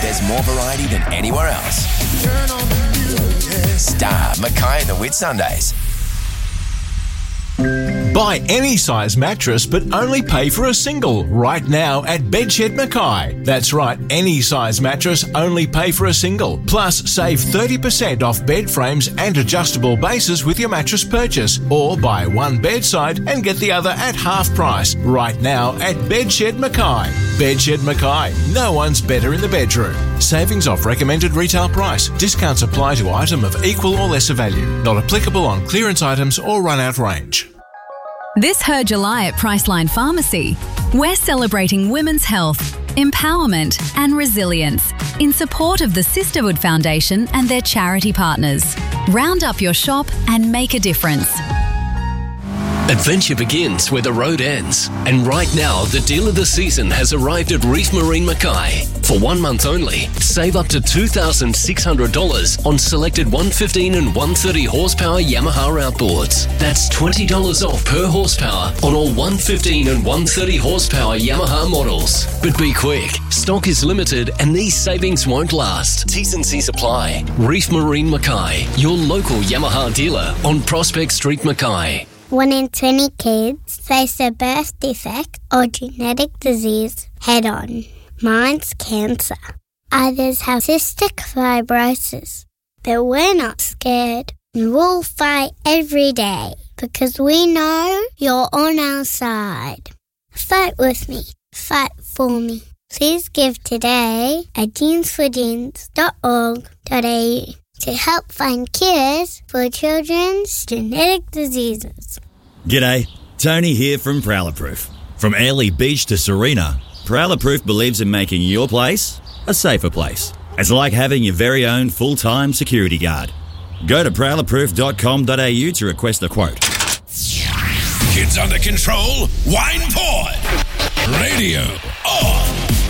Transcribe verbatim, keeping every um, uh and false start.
There's more variety than anywhere else. Star Mackay and the Whitsundays. Buy any size mattress but only pay for a single right now at Bedshed Mackay. That's right, any size mattress, only pay for a single. Plus, save thirty percent off bed frames and adjustable bases with your mattress purchase. Or buy one bedside and get the other at half price right now at Bedshed Mackay. Bedshed Mackay, no one's better in the bedroom. Savings off recommended retail price. Discounts apply to item of equal or lesser value. Not applicable on clearance items or run-out range. This Her July at Priceline Pharmacy, we're celebrating women's health, empowerment and resilience in support of the Sisterhood Foundation and their charity partners. Round up your shop and make a difference. Adventure begins where the road ends. And right now, the deal of the season has arrived at Reef Marine Mackay. For one month only, save up to two thousand six hundred dollars on selected one fifteen and one thirty horsepower Yamaha outboards. That's twenty dollars off per horsepower on all one fifteen and one thirty horsepower Yamaha models. But be quick, stock is limited and these savings won't last. T's and C's apply. Reef Marine Mackay, your local Yamaha dealer on Prospect Street, Mackay. One in twenty kids face a birth defect or genetic disease head-on. Mine's cancer. Others have cystic fibrosis. But we're not scared. And we'll fight every day because we know you're on our side. Fight with me. Fight for me. Please give today at jeans for jeans dot org dot a u to help find cures for children's genetic diseases. G'day, Tony here from Prowler Proof. From Airlie Beach to Serena, Prowler Proof believes in making your place a safer place. It's like having your very own full-time security guard. Go to prowler proof dot com dot a u to request a quote. Kids under control, wine poured. Radio on.